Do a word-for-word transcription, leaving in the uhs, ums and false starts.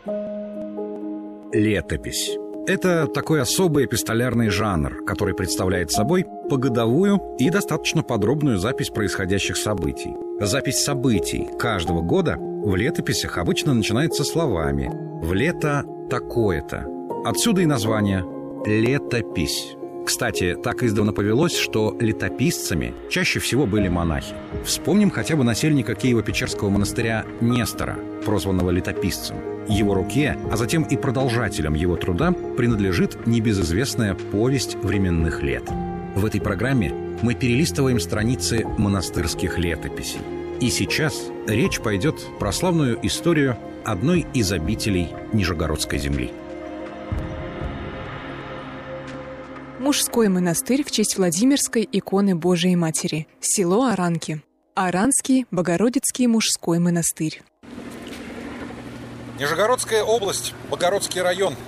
Летопись. Это такой особый эпистолярный жанр, который представляет собой погодовую и достаточно подробную запись происходящих событий. Запись событий каждого года в летописях обычно начинается словами «в лето такое-то». Отсюда и название «летопись». Кстати, так издавна повелось, что летописцами чаще всего были монахи. Вспомним хотя бы насельника Киево-Печерского монастыря Нестора, прозванного летописцем. Его руке, а затем и продолжателям его труда принадлежит небезызвестная повесть временных лет. В этой программе мы перелистываем страницы монастырских летописей. И сейчас речь пойдет про славную историю одной из обителей Нижегородской земли. Мужской монастырь в честь Владимирской иконы Божией Матери. Село Аранки. Аранский Богородицкий мужской монастырь. Нижегородская область, Богородский район.